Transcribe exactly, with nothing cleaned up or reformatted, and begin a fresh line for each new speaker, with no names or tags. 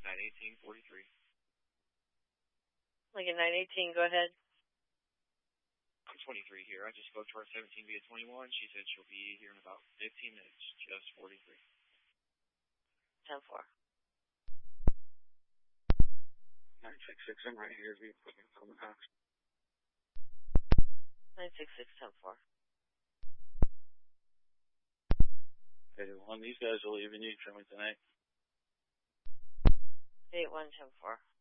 nine eighteen forty-three.
Lincoln nine eighteen, go ahead.
I'm twenty-three here. I just spoke to our seventeen via twenty-one. She said she'll be here in about fifteen minutes. Just forty-three.
ten four.
nine six six, I'm right here. Be putting on the house.
nine six six, ten four.
Hey, one, these guys are leaving you for me tonight.
eight one, ten four.